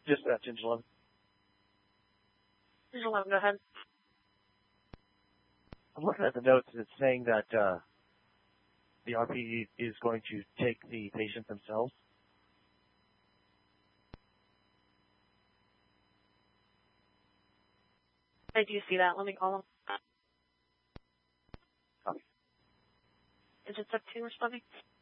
Dispatch, Engine 11. Engine 11, go ahead. I'm looking at the notes. It's saying that the RP is going to take the patient themselves. I do see that. Let me call them. Copy. Engine 17 responding.